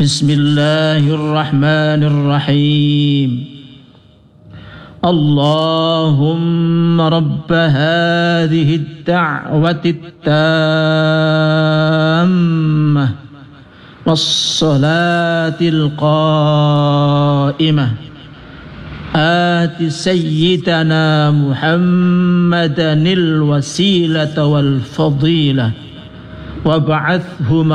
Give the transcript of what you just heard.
بسم الله الرحمن الرحيم اللهم رب هذه الدعوة التامة والصلاة القائمة آت سيدنا محمدا الوسيلة والفضيلة وابعثه